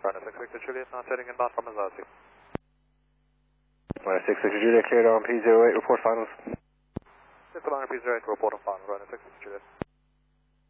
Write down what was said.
Runway 6 Victor Juliet, now setting inbound from Azasi. Runway 6 Victor Juliet, cleared on P08, report finals. Mr. Liner P08, report on final, Runway 6 Victor Juliet.